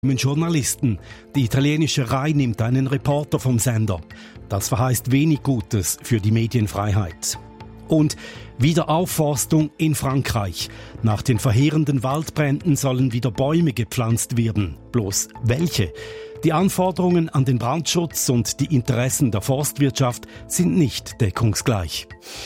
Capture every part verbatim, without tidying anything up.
Journalisten. Die italienische Rai nimmt einen Reporter vom Sender. Das verheißt wenig Gutes für die Medienfreiheit. Und Wiederaufforstung in Frankreich. Nach den verheerenden Waldbränden sollen wieder Bäume gepflanzt werden. Bloß welche? Die Anforderungen an den Brandschutz und die Interessen der Forstwirtschaft sind nicht deckungsgleich.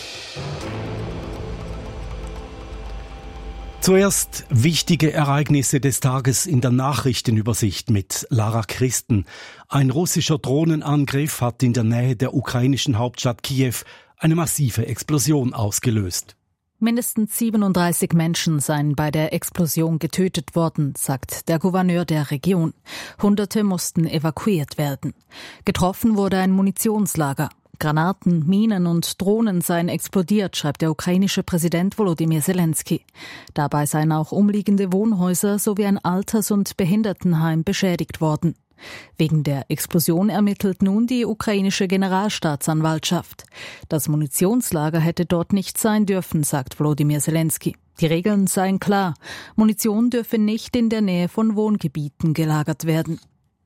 Zuerst wichtige Ereignisse des Tages in der Nachrichtenübersicht mit Lara Christen. Ein russischer Drohnenangriff hat in der Nähe der ukrainischen Hauptstadt Kiew eine massive Explosion ausgelöst. Mindestens siebenunddreißig Menschen seien bei der Explosion getötet worden, sagt der Gouverneur der Region. Hunderte mussten evakuiert werden. Getroffen wurde ein Munitionslager. Granaten, Minen und Drohnen seien explodiert, schreibt der ukrainische Präsident Volodymyr Zelensky. Dabei seien auch umliegende Wohnhäuser sowie ein Alters- und Behindertenheim beschädigt worden. Wegen der Explosion ermittelt nun die ukrainische Generalstaatsanwaltschaft. Das Munitionslager hätte dort nicht sein dürfen, sagt Volodymyr Zelensky. Die Regeln seien klar. Munition dürfe nicht in der Nähe von Wohngebieten gelagert werden.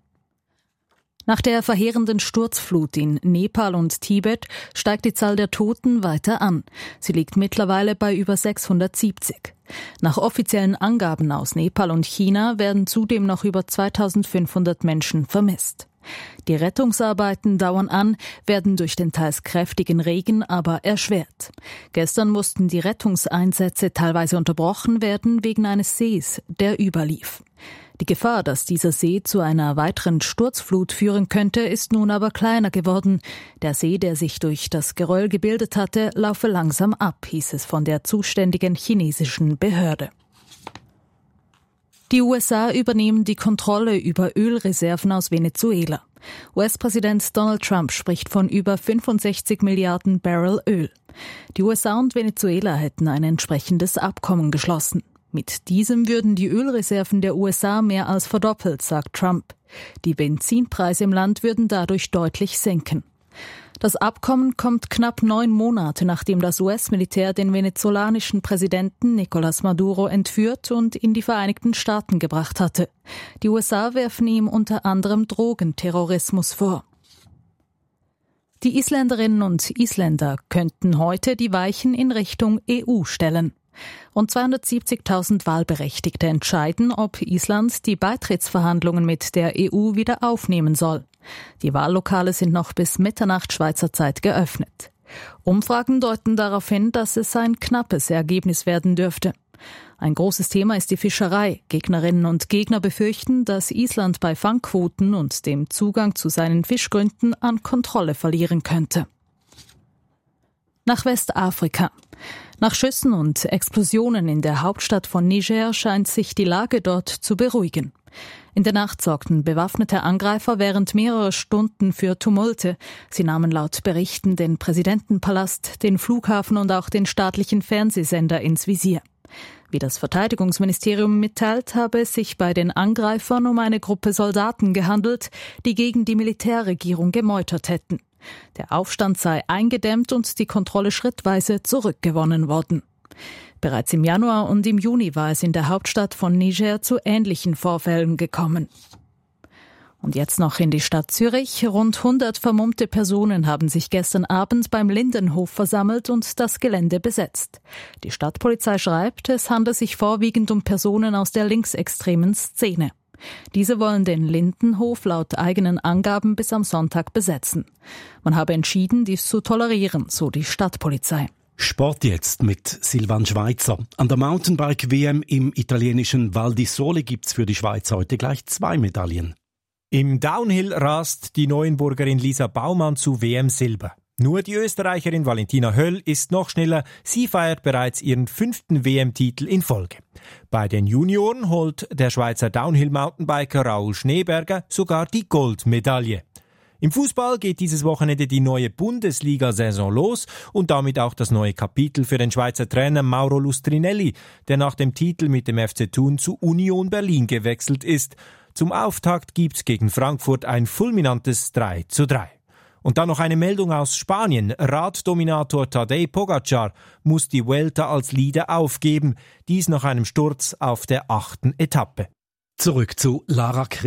Nach der verheerenden Sturzflut in Nepal und Tibet steigt die Zahl der Toten weiter an. Sie liegt mittlerweile bei über sechshundertsiebzig. Nach offiziellen Angaben aus Nepal und China werden zudem noch über zweitausendfünfhundert Menschen vermisst. Die Rettungsarbeiten dauern an, werden durch den teils kräftigen Regen aber erschwert. Gestern mussten die Rettungseinsätze teilweise unterbrochen werden wegen eines Sees, der überlief. Die Gefahr, dass dieser See zu einer weiteren Sturzflut führen könnte, ist nun aber kleiner geworden. Der See, der sich durch das Geröll gebildet hatte, laufe langsam ab, hieß es von der zuständigen chinesischen Behörde. Die U S A übernehmen die Kontrolle über Ölreserven aus Venezuela. U S-Präsident Donald Trump spricht von über fünfundsechzig Milliarden Barrel Öl. Die U S A und Venezuela hätten ein entsprechendes Abkommen geschlossen. Mit diesem würden die Ölreserven der U S A mehr als verdoppelt, sagt Trump. Die Benzinpreise im Land würden dadurch deutlich sinken. Das Abkommen kommt knapp neun Monate, nachdem das U S-Militär den venezolanischen Präsidenten Nicolás Maduro entführt und in die Vereinigten Staaten gebracht hatte. Die U S A werfen ihm unter anderem Drogenterrorismus vor. Die Isländerinnen und Isländer könnten heute die Weichen in Richtung E U stellen. Rund zweihundertsiebzigtausend Wahlberechtigte entscheiden, ob Island die Beitrittsverhandlungen mit der E U wieder aufnehmen soll. Die Wahllokale sind noch bis Mitternacht Schweizer Zeit geöffnet. Umfragen deuten darauf hin, dass es ein knappes Ergebnis werden dürfte. Ein großes Thema ist die Fischerei. Gegnerinnen und Gegner befürchten, dass Island bei Fangquoten und dem Zugang zu seinen Fischgründen an Kontrolle verlieren könnte. Nach Westafrika. Nach Schüssen und Explosionen in der Hauptstadt von Niger scheint sich die Lage dort zu beruhigen. In der Nacht sorgten bewaffnete Angreifer während mehrerer Stunden für Tumulte. Sie nahmen laut Berichten den Präsidentenpalast, den Flughafen und auch den staatlichen Fernsehsender ins Visier. Wie das Verteidigungsministerium mitteilt, habe es sich bei den Angreifern um eine Gruppe Soldaten gehandelt, die gegen die Militärregierung gemeutert hätten. Der Aufstand sei eingedämmt und die Kontrolle schrittweise zurückgewonnen worden. Bereits im Januar und im Juni war es in der Hauptstadt von Niger zu ähnlichen Vorfällen gekommen. Und jetzt noch in die Stadt Zürich. Rund hundert vermummte Personen haben sich gestern Abend beim Lindenhof versammelt und das Gelände besetzt. Die Stadtpolizei schreibt, es handelt sich vorwiegend um Personen aus der linksextremen Szene. Diese wollen den Lindenhof laut eigenen Angaben bis am Sonntag besetzen. Man habe entschieden, dies zu tolerieren, so die Stadtpolizei. Sport jetzt mit Silvan Schweizer. An der Mountainbike-W M im italienischen Val di Sole gibt's für die Schweiz heute gleich zwei Medaillen. Im Downhill rast die Neuenburgerin Lisa Baumann zu W M Silber. Nur die Österreicherin Valentina Höll ist noch schneller. Sie feiert bereits ihren fünften W M-Titel in Folge. Bei den Junioren holt der Schweizer Downhill-Mountainbiker Raoul Schneeberger sogar die Goldmedaille. Im Fußball geht dieses Wochenende die neue Bundesliga-Saison los und damit auch das neue Kapitel für den Schweizer Trainer Mauro Lustrinelli, der nach dem Titel mit dem F C Thun zu Union Berlin gewechselt ist. Zum Auftakt gibt's gegen Frankfurt ein fulminantes drei zu drei. Und dann noch eine Meldung aus Spanien. Raddominator Tadej Pogacar muss die Vuelta als Leader aufgeben. Dies nach einem Sturz auf der achten Etappe. Zurück zu Lara Christen.